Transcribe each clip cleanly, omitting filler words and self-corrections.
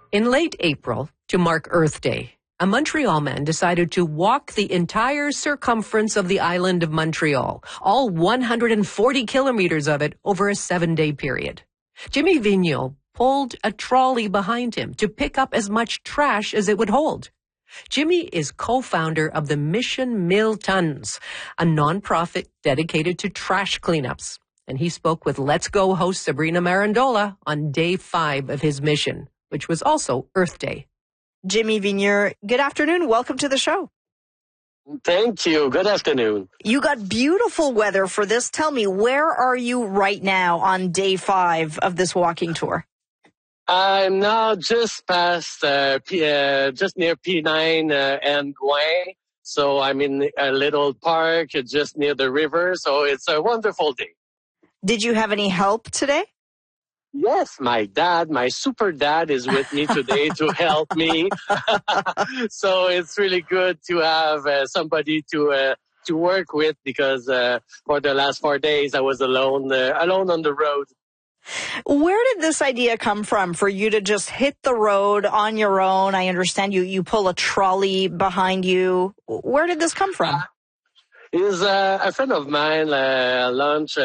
In late April, to mark Earth Day, a Montreal man decided to walk the entire circumference of the island of Montreal, all 140 kilometers of it over a 7-day period. Jimmy Vigneault pulled a trolley behind him to pick up as much trash as it would hold. Jimmy is co-founder of the Mission Mille Tonnes, a nonprofit dedicated to trash cleanups. And he spoke with Let's Go host Sabrina Marandola on day 5 of his mission, which was also Earth Day. Jimmy Vigneault, good afternoon. Welcome to the show. Thank you. Good afternoon. You got beautiful weather for this. Tell me, where are you right now on day 5 of this walking tour? I'm now just past, just near P9 and Gouin. So I'm in a little park just near the river. So it's a wonderful day. Did you have any help today? Yes, my dad, my super dad is with me today to help me. So it's really good to have somebody to work with because for the last 4 days I was alone on the road. Where did this idea come from for you to just hit the road on your own? I understand you pull a trolley behind you. Where did this come from? Is a friend of mine launched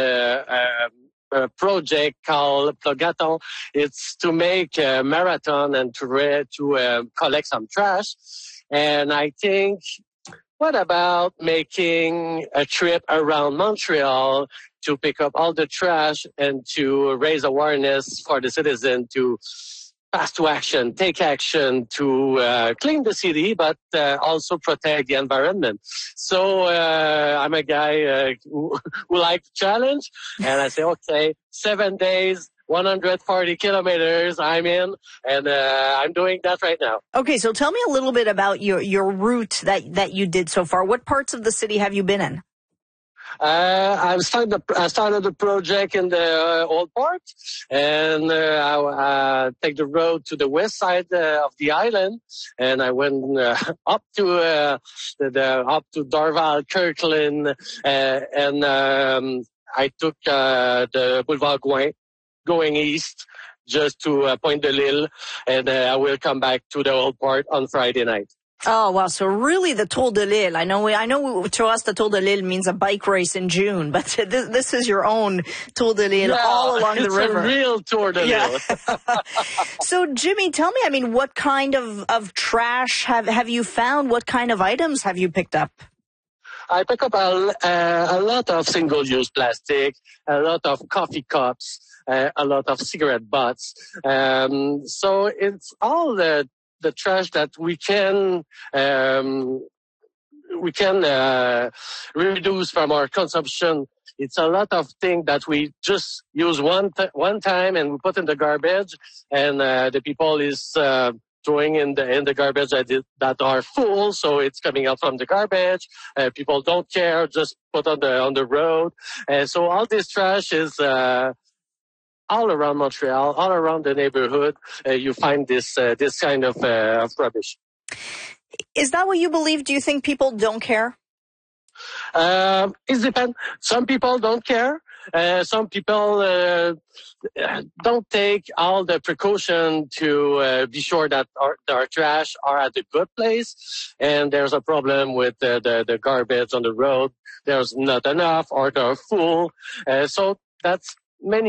a project called Plogaton. It's to make a marathon and to collect some trash. And I think, what about making a trip around Montreal to pick up all the trash and to raise awareness for the citizen to pass to action, take action to clean the city, but also protect the environment. So I'm a guy who likes challenge, and I say, okay, 7 days, 140 kilometers, I'm in, and I'm doing that right now. Okay, so tell me a little bit about your route that you did so far. What parts of the city have you been in? I started the project in the old part, and I take the road to the west side of the island, and I went up to Dorval, Kirkland, and I took the Boulevard Gouin, going east just to Pointe de l'Île, and I will come back to the old part on Friday night. Oh, wow. So really the Tour de l'Île. I know to us the Tour de l'Île means a bike race in June, but this is your own Tour de l'Île all along the river. It's a real Tour de l'Île. So Jimmy, tell me, what kind of trash have you found? What kind of items have you picked up? I pick up a lot of single-use plastic, a lot of coffee cups, a lot of cigarette butts. So it's all the trash that we can reduce from our consumption. It's a lot of things that we just use one time and we put in the garbage, and the people is throwing in the garbage that are full, so it's coming out from the garbage. People don't care, just put on the road. So all this trash is all around Montreal, all around the neighborhood. You find this kind of rubbish. Is that what you believe? Do you think people don't care? It depends. Some people don't care. Some people don't take all the precaution to be sure that our trash are at a good place. And there's a problem with the garbage on the road. There's not enough, or they're full. So that's many